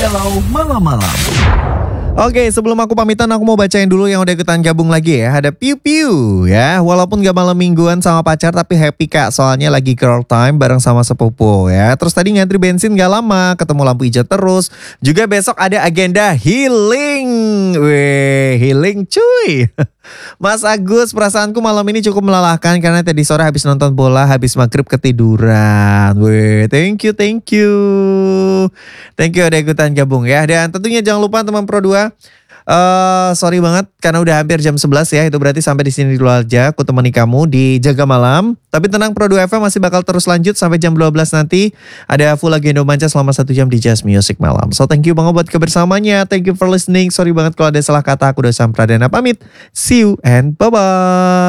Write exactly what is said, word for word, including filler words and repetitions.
Galau Malam-Malam. Oke, sebelum aku pamitan aku mau bacain dulu yang udah ikutan gabung lagi ya. Ada Piu Piu ya. Walaupun gak malam mingguan sama pacar tapi happy kak. Soalnya lagi girl time bareng sama sepupu ya. Terus tadi ngantri bensin gak lama. Ketemu lampu hijau terus. Juga besok ada agenda healing. Weh, healing cuy. Mas Agus, perasaanku malam ini cukup melelahkan karena tadi sore habis nonton bola, habis maghrib ketiduran. Weh, thank you, thank you. Thank you udah ikutan gabung ya. Dan tentunya jangan lupa teman Pro dua. Uh, sorry banget karena udah hampir jam sebelas ya. Itu berarti sampai di sini dulu aja aku temani kamu di Jaga Malam. Tapi tenang, Pro dua F M masih bakal terus lanjut sampai jam dua belas nanti. Ada full agenda manca selama satu jam di Jazz Music Malam. So thank you banget buat kebersamanya. Thank you for listening. Sorry banget kalau ada salah kata. Aku udah Sam Pradana pamit. See you and bye-bye.